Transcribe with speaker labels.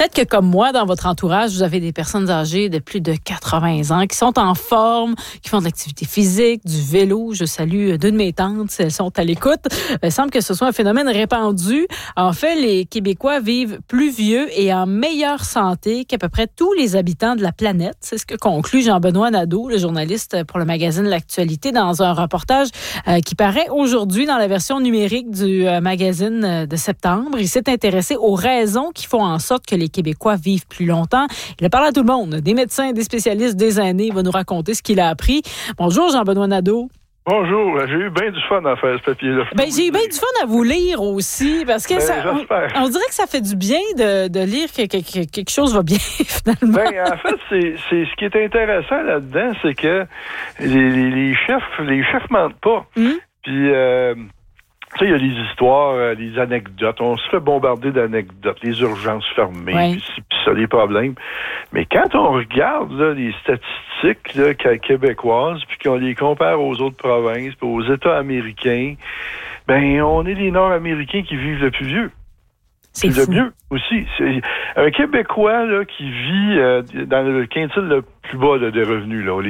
Speaker 1: Peut-être que comme moi, dans votre entourage, vous avez des personnes âgées de plus de 80 ans qui sont en forme, qui font de l'activité physique, du vélo. Je salue deux de mes tantes, si elles sont à l'écoute. Il semble que ce soit un phénomène répandu. En fait, les Québécois vivent plus vieux et en meilleure santé qu'à peu près tous les habitants de la planète. C'est ce que conclut Jean-Benoît Nadeau, le journaliste pour le magazine L'Actualité, dans un reportage qui paraît aujourd'hui dans la version numérique du magazine de septembre. Il s'est intéressé aux raisons qui font en sorte que les Québécois vivent plus longtemps. Il a parlé à tout le monde, des médecins, des spécialistes, des aînés. Il va nous raconter ce qu'il a appris. Bonjour Jean-Benoît Nadeau.
Speaker 2: Bonjour, j'ai eu bien du fun à faire ce papier-là.
Speaker 1: J'ai eu bien du fun à vous lire aussi, parce que on dirait que ça fait du bien de lire que quelque chose va bien, finalement.
Speaker 2: En fait, c'est ce qui est intéressant là-dedans, c'est que les chefs mentent pas. Puis, il y a les histoires, les anecdotes. On se fait bombarder d'anecdotes, les urgences fermées, puis ça, les problèmes. Mais quand on regarde là, les statistiques là, québécoises, puis qu'on les compare aux autres provinces, puis aux États américains, on est les Nord-Américains qui vivent le plus vieux.
Speaker 1: C'est
Speaker 2: le mieux aussi. C'est un Québécois là, qui vit dans le quintile le plus bas là, de revenus, là,